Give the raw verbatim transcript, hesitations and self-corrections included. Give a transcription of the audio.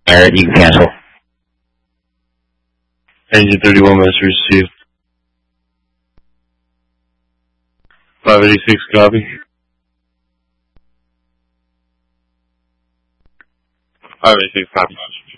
Alright, you can cancel. Engine thirty-one message received. five eighty-six copy. five eighty-six copy.